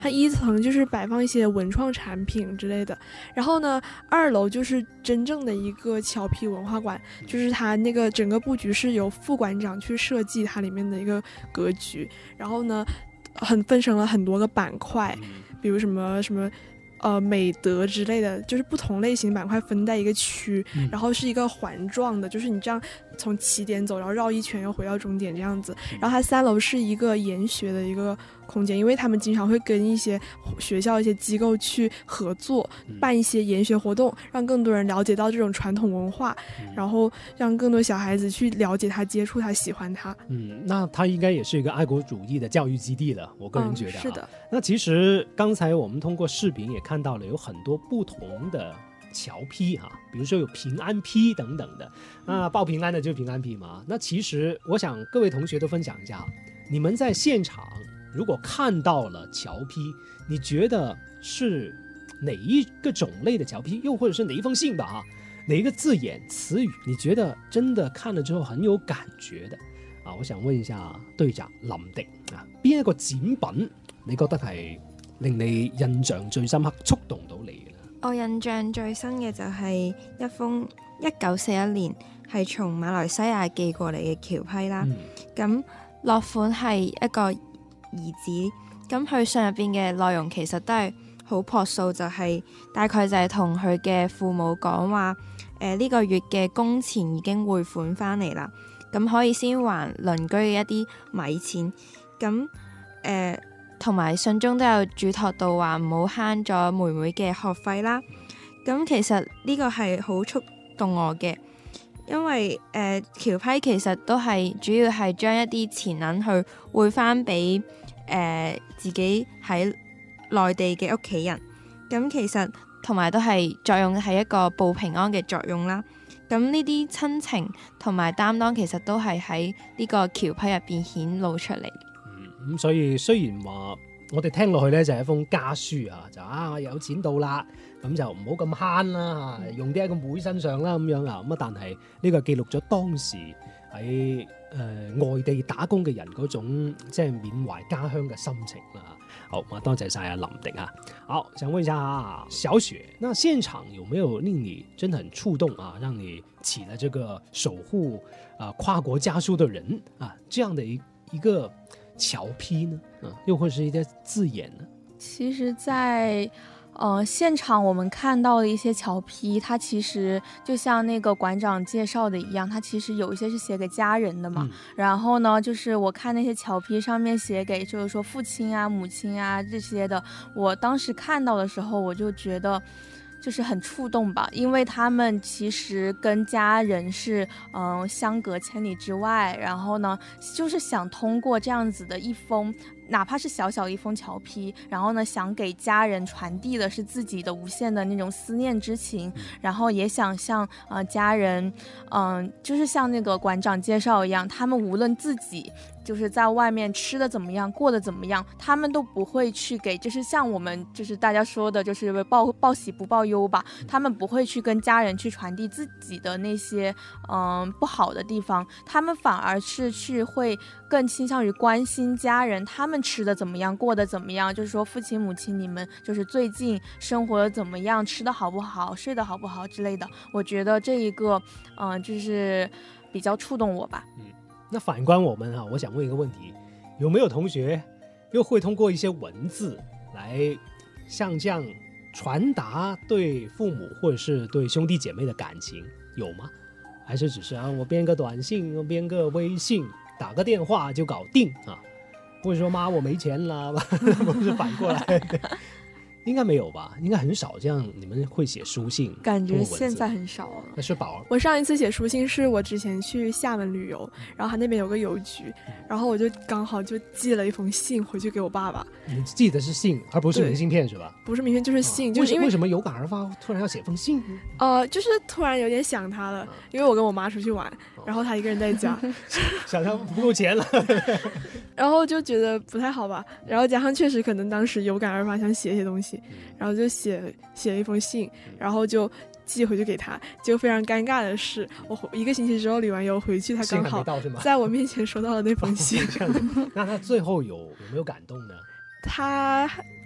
它一层就是摆放一些文创产品之类的，然后呢2楼就是真正的一个侨批文化馆，就是它那个整个布局是由副馆长去设计它里面的一个格局，然后呢分成了很多个板块，比如什么美德之类的，就是不同类型板块分在一个区，然后是一个环状的，就是你这样从起点走，然后绕一圈又回到终点这样子。然后它3楼是一个研学的一个空间，因为他们经常会跟一些学校一些机构去合作，办一些研学活动，让更多人了解到这种传统文化，然后让更多小孩子去了解它、接触它、喜欢它。 那它应该也是一个爱国主义的教育基地了，我个人觉得。 是的。 那其实刚才我们通过视频也看到了有很多不同的侨批比如说有平安批等等的，那报平安的就是平安批嘛。那其实我想各位同学都分享一下，你们在现场如果看到了侨批，你觉得是哪一个种类的侨批，又或者是哪一封信吧哪一个字眼词语你觉得真的看了之後很有感覺的我想問一下隊長林迪邊一個展品你覺得係令你印象最深刻觸動到你嘅？ 我印象最深嘅就係一封1941年係從馬來西亞寄過嚟嘅僑批啦。咁落款係一個兒子，咁佢信入邊嘅內容其實都係好樸素，就係大概就係同佢嘅父母講話，呢個月嘅工錢已經匯款翻嚟啦，咁可以先還鄰居嘅一啲米錢，咁同埋信中都有囑託到話唔好慳咗妹妹嘅學費啦。咁其實呢個係好觸動我嘅，因為僑批其實都係主要係將一啲錢銀去匯翻俾自己喺內地嘅屋企人，咁其實同埋都係作用係一個報平安嘅作用啦。咁呢啲親情同埋擔當其實都係喺呢個僑批入邊顯露出嚟。 咁所以雖然話我哋聽落去咧就係一封家書就有錢到啦，咁就唔好咁慳啦用啲喺個妹身上啦咁樣咁但係呢個記錄咗當時喺外地打工嘅人嗰種即係緬懷家鄉嘅心情啦。好，多謝晒林迪好，想問一下小雪，那現場有沒有令你真的很觸動讓你起了這個守護跨國家書的人這樣的一個僑批呢又或者是一些字眼呢？ 其實在現場我們看到的一些僑批，它其實就像那個館長介紹的一樣，它其實有一些是寫給家人的嘛。然後呢，就是我看那些僑批上面寫給就是說父親啊、母親啊這些的，我當時看到的時候，我就覺得就是很觸動吧，因為他們其實跟家人是相隔千里之外，然後呢，就是想通過這樣子的一封。哪怕是小小一封僑批，然後呢，想給家人傳遞的是自己的無限的那種思念之情，然後也想向家人，就是像那個館長介紹一樣，他們無論自己就是在外面吃的怎麼樣，過得怎麼樣，他們都不會去給，就是像我們就是大家說的，就是報喜不報憂吧，他們不會去跟家人去傳遞自己的那些不好的地方，他們反而是去會更傾向於關心家人，他們吃的怎麼樣，過得怎麼樣，就是說父親母親你們就是最近生活的怎麼樣，吃的好不好，睡得好不好之類的，我覺得這一個就是比較觸動我吧。 那反觀我們我想問一個問題，有沒有同學又會通過一些文字來像這樣傳達對父母或者是對兄弟姐妹的感情，有嗎？還是只是我編個短信，我編個微信，打個電話就搞定不是說媽我沒錢了不是反過來應該沒有吧，應該很少這樣你們會寫書信， 感覺現在很少了。 那是寶兒， 我上一次寫書信是我之前去廈門旅遊，然後他那邊有個郵局，然後我就剛好就寄了一封信回去給我爸爸。 你寄的是信而不是明信片是吧？ 不是明信片就是信，就是為什麼有感而發突然要寫封信就是突然有點想他了，因為我跟我媽出去玩，然後他一個人在家想他不夠錢了然後就覺得不太好吧，然後加上確實可能當時有感而發想寫一些東西，然後就寫了一封信，然後就寄回去給他。結果非常尷尬的是，我一個星期之後旅完遊回去，他剛好在我面前收到了那封信。 那他最後有沒有感動呢？ 他